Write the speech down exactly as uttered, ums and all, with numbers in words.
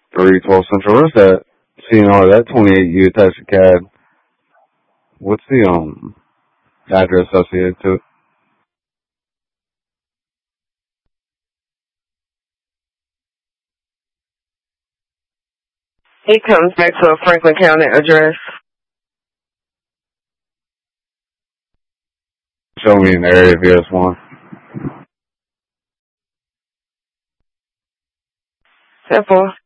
three twelve Central. Where's that? Seeing all that twenty-eight U taxi cab. What's the um address associated to it? He comes back to a Franklin County address. Show me an area V S one. Simple.